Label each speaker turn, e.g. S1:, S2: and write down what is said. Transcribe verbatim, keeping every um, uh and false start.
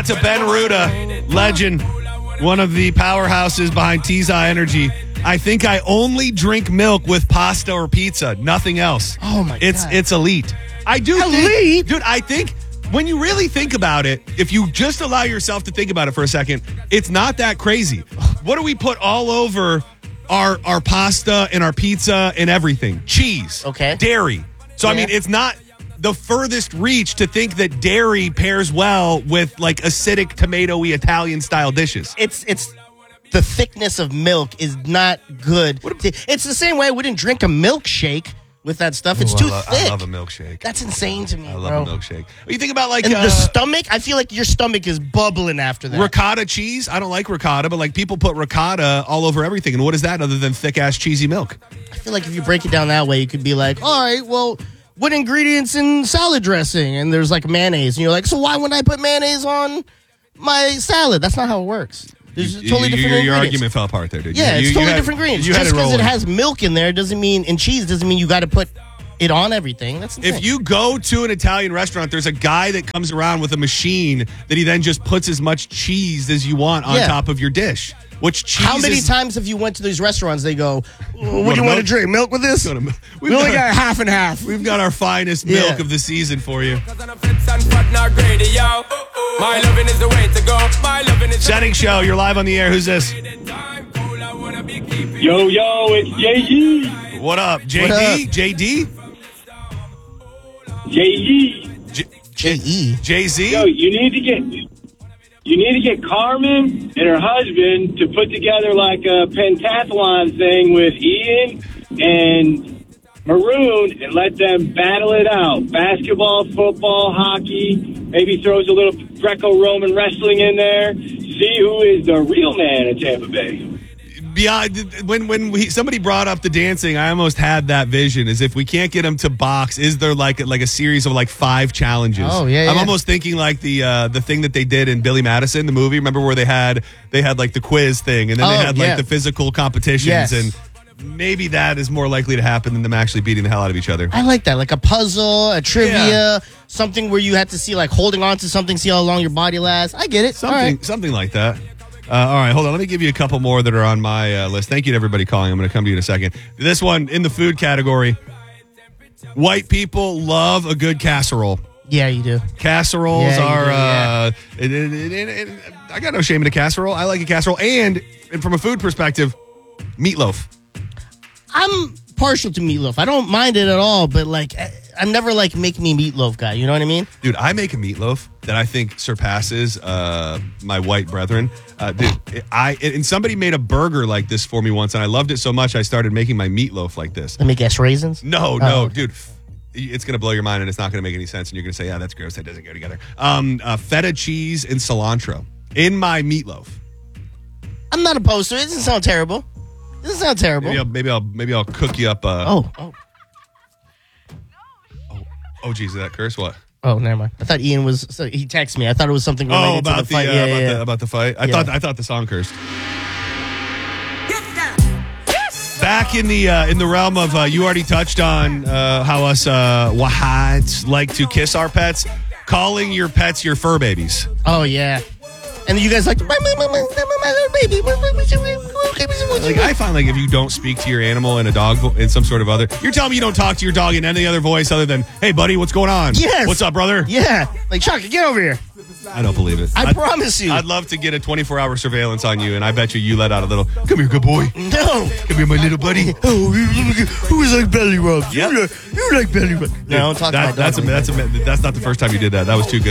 S1: out to Ben Ruda, legend, one of the powerhouses behind T-Za Energy. I think I only drink milk with pasta or pizza, nothing else.
S2: Oh, my
S1: it's,
S2: God.
S1: It's elite. I do
S2: Elite?
S1: think, dude, I think when you really think about it, if you just allow yourself to think about it for a second, it's not that crazy. What do we put all over our our pasta and our pizza and everything? Cheese.
S2: Okay.
S1: Dairy. So,
S2: Yeah.
S1: I mean, it's not the furthest reach to think that dairy pairs well with, like, acidic, tomato-y Italian-style dishes.
S2: It's it's the thickness of milk is not good. It's the same way I wouldn't drink a milkshake with that stuff. It's
S1: Ooh,
S2: too
S1: I lo-
S2: thick.
S1: I love a milkshake.
S2: That's insane to me,
S1: I love
S2: bro.
S1: a milkshake. When you think about, like,
S2: And
S1: uh,
S2: the stomach, I feel like your stomach is bubbling after that.
S1: ricotta cheese. I don't like ricotta, but, like, people put ricotta all over everything. And what is that other than thick-ass cheesy milk?
S2: I feel like if you break it down that way, you could be like, all right, well, what ingredients in salad dressing? And there's like mayonnaise. And you're like, so why wouldn't I put mayonnaise on my salad? That's not how it works. There's
S1: You-
S2: totally
S1: you-
S2: different
S1: your,
S2: ingredients.
S1: your argument fell apart there, dude.
S2: Yeah,
S1: You-
S2: it's
S1: you
S2: totally
S1: had-
S2: different ingredients.
S1: You had
S2: Just
S1: it
S2: because it
S1: rolling.
S2: has milk in there doesn't mean, and cheese doesn't mean you got to put it on everything. That's insane.
S1: If you go to an Italian restaurant, there's a guy that comes around with a machine that he then just puts as much cheese as you want on
S2: Yeah.
S1: top of your dish. Which cheese
S2: How many
S1: is,
S2: times have you went to these restaurants? They go, what do you
S1: What,
S2: want to
S1: milk?
S2: drink? Milk with this?
S1: We've
S2: We only
S1: got-
S2: got half and half.
S1: We've got our finest
S2: Yeah.
S1: milk of the season for you.
S3: My loving is the way to go. My loving is
S1: Setting show, you're live on the air. Who's this?
S4: Yo, yo, it's J G.
S1: What up? J D?
S2: What up?
S1: J D?
S4: J G.
S1: J-
S2: J E.
S1: Jay Z?
S4: Yo, you need to get you need to get Carmen and her husband to put together like a pentathlon thing with Ian and Maroon and let them battle it out. Basketball, football, hockey, maybe throws a little Greco-Roman wrestling in there. See who is the real man in Tampa Bay.
S1: Beyond, when when we, somebody brought up the dancing, I almost had that vision. Is if we can't get them to box, is there like like a series of like five challenges?
S2: Oh, yeah,
S1: I'm
S2: yeah.
S1: almost thinking like the uh, the thing that they did in Billy Madison, the movie. Remember where they had they had like the quiz thing, and then they
S2: Oh,
S1: had like
S2: yeah.
S1: the physical competitions,
S2: Yes.
S1: and maybe that is more likely to happen than them actually beating the hell out of each other.
S2: I like that, like a puzzle, a trivia,
S1: Yeah.
S2: something where you have to see like holding on to something, see how long your body lasts. I get it.
S1: Something
S2: All right.
S1: something like that. Uh, all right, hold on. Let me give you a couple more that are on my uh, list. Thank you to everybody calling. I'm going to come to you in a second. This one in the food category. White people love a good casserole.
S2: Yeah, you do.
S1: Casseroles
S2: Yeah, you
S1: are.
S2: do, yeah.
S1: Uh, it- it- it- it- it- I got no shame in a casserole. I like a casserole, and, and from a food perspective, meatloaf.
S2: I'm partial to meatloaf. I don't mind it at all, but like I- I'm never like make me meatloaf guy. You know what I mean?
S1: Dude, I make a meatloaf that I think surpasses uh, my white brethren. Uh, dude, I and somebody made a burger like this for me once, and I loved it so much I started making my meatloaf like this.
S2: Let me guess, raisins.
S1: No, no,
S2: Oh.
S1: dude. f- It's going to blow your mind, and it's not going to make any sense. And you're going to say, yeah, that's gross. That doesn't go together. Um, uh, feta cheese and cilantro in my meatloaf.
S2: I'm not opposed to it. It doesn't sound terrible. It doesn't sound terrible.
S1: Maybe I'll, maybe I'll, maybe I'll cook you up. Uh,
S2: Oh, oh,
S1: oh, geez, is that curse? What?
S2: oh, never mind. I thought Ian was. So he texted me. I thought it was something related
S1: Oh, about
S2: to
S1: the,
S2: the fight.
S1: uh,
S2: yeah,
S1: about,
S2: yeah,
S1: the
S2: yeah.
S1: about the fight. I
S2: Yeah.
S1: thought I thought the song cursed. Back in the uh, in the realm of uh, you already touched on uh, how us uh, Wahads like to kiss our pets, calling your pets your fur babies.
S2: Oh yeah. And you guys like my, my, my, my, my, my little baby.
S1: Like I find like if you don't speak to your animal in a dog vo- in some sort of other, you're telling me you don't talk to your dog in any other voice other than "Hey buddy, what's going on?
S2: Yes.
S1: What's up, brother?"
S2: Yeah, like Chaka, get over here.
S1: I don't believe it.
S2: I
S1: I'd-
S2: promise you.
S1: I'd love to get a twenty-four hour surveillance on you, and I bet you you let out a little. Come here, good boy.
S2: No.
S1: Come here, my little buddy.
S2: Oh, who was like belly rubs?
S1: Yep.
S2: You, like, you like belly rubs. No, don't talk
S1: that,
S2: to my dog
S1: that's a,
S2: like
S1: that's
S2: that.
S1: a, that's not the first time you did that. That was too good.